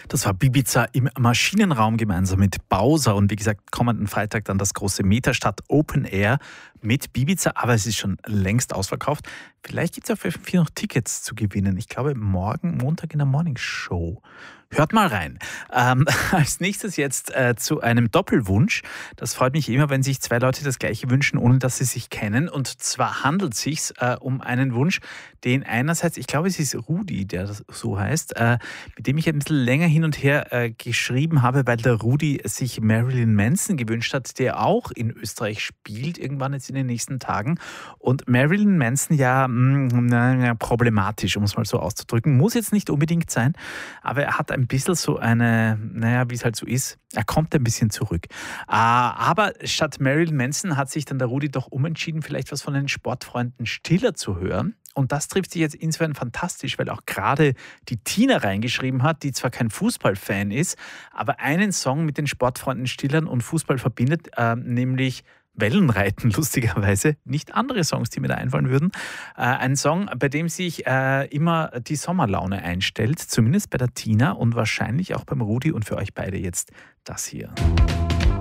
Das war Bibiza im Maschinenraum gemeinsam mit Bowser und wie gesagt, kommenden Freitag dann das große Metastadt Open Air mit Bibiza, aber es ist schon längst ausverkauft. Vielleicht gibt es auf FM4 noch Tickets zu gewinnen. Ich glaube, morgen, Montag in der Morning Show. Hört mal rein. Als nächstes jetzt zu einem Doppelwunsch. Das freut mich immer, wenn sich zwei Leute das Gleiche wünschen, ohne dass sie sich kennen. Und zwar handelt es sich um einen Wunsch, den einerseits, ich glaube, es ist Rudi, der das so heißt, mit dem ich ein bisschen länger hin und her geschrieben habe, weil der Rudi sich Marilyn Manson gewünscht hat, der auch in Österreich spielt, irgendwann jetzt in den nächsten Tagen. Und Marilyn Manson ja problematisch, um es mal so auszudrücken. Muss jetzt nicht unbedingt sein, aber er hat ein bisschen so eine, wie es halt so ist, er kommt ein bisschen zurück. Aber statt Marilyn Manson hat sich dann der Rudi doch umentschieden, vielleicht was von den Sportfreunden Stiller zu hören. Und das trifft sich jetzt insofern fantastisch, weil auch gerade die Tina reingeschrieben hat, die zwar kein Fußballfan ist, aber einen Song mit den Sportfreunden Stillern und Fußball verbindet, nämlich Wellenreiten, lustigerweise. Nicht andere Songs, die mir da einfallen würden. Ein Song, bei dem sich immer die Sommerlaune einstellt, zumindest bei der Tina und wahrscheinlich auch beim Rudi und für euch beide jetzt das hier.